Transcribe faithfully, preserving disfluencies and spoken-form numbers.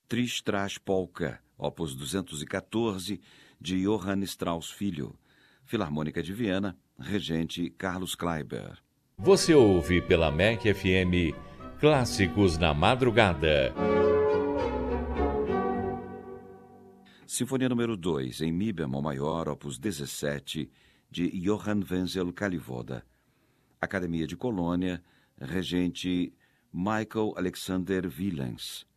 Tristras Polka, opus duzentos e quatorze, de Johann Strauss Filho. Filarmônica de Viena, regente Carlos Kleiber. Você ouve pela M E C F M Clássicos na Madrugada. Sinfonia número dois, em Mi bemol maior, opus dezessete, de Johann Wenzel Kalivoda. Academia de Colônia, regente Michael Alexander Willens.